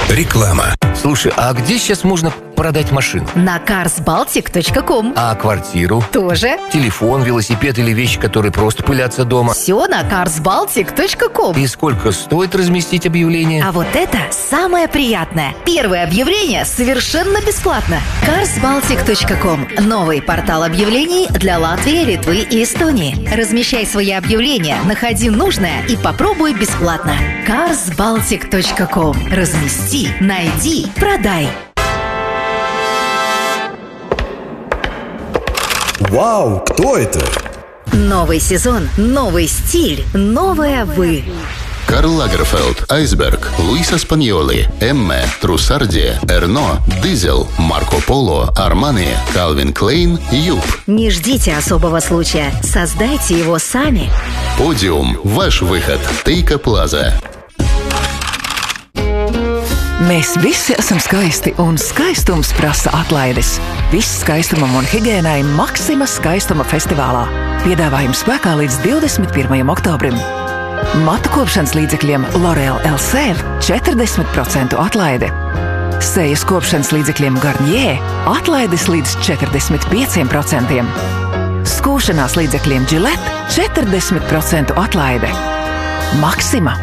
Реклама. Слушай, а где сейчас можно продать машину? На carsbaltic.com. А квартиру? Тоже. Телефон, велосипед или вещи, которые просто пылятся дома? Все на carsbaltic.com. И сколько стоит разместить объявление? А вот это самое приятное. Первое объявление совершенно бесплатно. carsbaltic.com. Новый портал объявлений для Латвии, Литвы и Эстонии. Размещай свои объявления, находи нужное и попробуй бесплатно. carsbaltic.com. Размести, найди, продай. Вау, кто это? Новый сезон, новый стиль, новое вы. Карл Лагерфельд, Айсберг, Луиса Спаньоли, Эмме, Труссарди, Эрно, Дизель, Марко Поло, Армани, Калвин Клейн, Юб. Не ждите особого случая, создайте его сами. Подиум. Ваш выход. Teika Plaza. Mēs visi esam skaisti, un skaistums prasa atlaides. Viss skaistumam un higiēnai Maxima skaistuma festivālā. Piedāvājums spēkā līdz 21. oktobrim. Matu kopšanas līdzekļiem L'Oréal Elseve 40% atlaide. Sejas kopšanas līdzekļiem Garnier atlaides līdz 45%. Skūšanās līdzekļiem Gillette 40% atlaide. Maxima.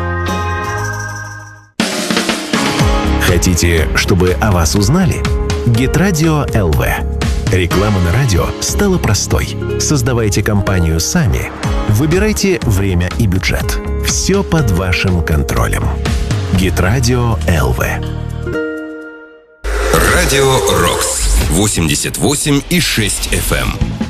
Хотите, чтобы о вас узнали? Геtradio ЛВ. Реклама на радио стала простой. Создавайте компанию сами. Выбирайте время и бюджет. Все под вашим контролем. Геtradio ЛВ. Радио Рокс 88,6 FM.